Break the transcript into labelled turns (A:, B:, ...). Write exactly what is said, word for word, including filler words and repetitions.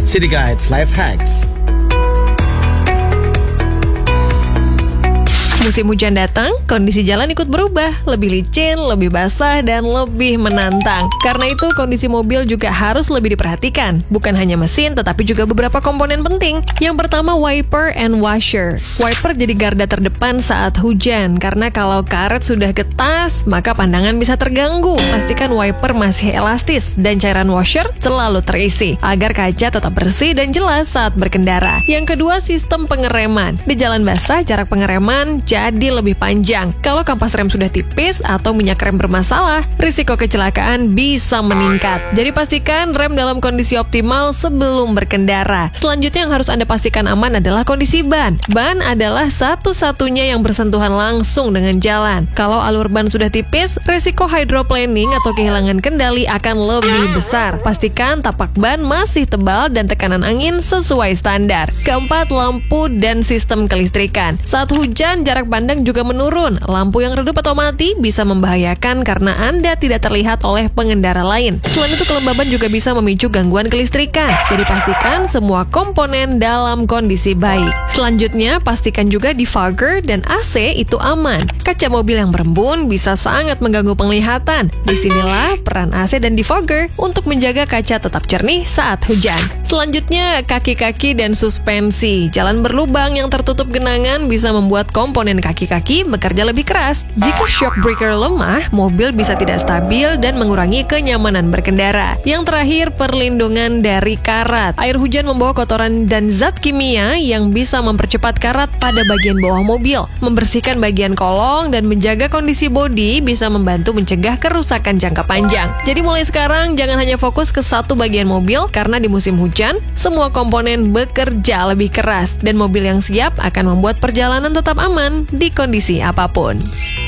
A: City Guides Life Hacks.
B: Musim hujan datang, kondisi jalan ikut berubah, lebih licin, lebih basah, dan lebih menantang. Karena itu, kondisi mobil juga harus lebih diperhatikan. Bukan hanya mesin, tetapi juga beberapa komponen penting. Yang pertama, wiper and washer. Wiper jadi garda terdepan saat hujan, karena kalau karet sudah getas, maka pandangan bisa terganggu. Pastikan wiper masih elastis, dan cairan washer selalu terisi, agar kaca tetap bersih dan jelas saat berkendara. Yang kedua, sistem pengereman. Di jalan basah, jarak pengereman jadi lebih panjang. Kalau kampas rem sudah tipis atau minyak rem bermasalah, risiko kecelakaan bisa meningkat. Jadi pastikan rem dalam kondisi optimal sebelum berkendara. Selanjutnya yang harus Anda pastikan aman adalah kondisi ban. Ban adalah satu-satunya yang bersentuhan langsung dengan jalan. Kalau alur ban sudah tipis, risiko hydroplaning atau kehilangan kendali akan lebih besar. Pastikan tapak ban masih tebal dan tekanan angin sesuai standar. Keempat, lampu dan sistem kelistrikan. Saat hujan, jarak pandang juga menurun. Lampu yang redup atau mati bisa membahayakan karena Anda tidak terlihat oleh pengendara lain. Selain itu, kelembaban juga bisa memicu gangguan kelistrikan. Jadi pastikan semua komponen dalam kondisi baik. Selanjutnya, pastikan juga defogger dan A C itu aman. Kaca mobil yang berembun bisa sangat mengganggu penglihatan. Disinilah peran A C dan defogger untuk menjaga kaca tetap jernih saat hujan. Selanjutnya, kaki-kaki dan suspensi. Jalan berlubang yang tertutup genangan bisa membuat komponen kaki-kaki bekerja lebih keras. Jika shock breaker lemah, mobil bisa tidak stabil dan mengurangi kenyamanan berkendara. Yang terakhir, perlindungan dari karat. Air hujan membawa kotoran dan zat kimia yang bisa mempercepat karat pada bagian bawah mobil. Membersihkan bagian kolong dan menjaga kondisi bodi bisa membantu mencegah kerusakan jangka panjang. Jadi mulai sekarang, jangan hanya fokus ke satu bagian mobil, karena di musim hujan, semua komponen bekerja lebih keras, dan mobil yang siap akan membuat perjalanan tetap aman di kondisi apapun.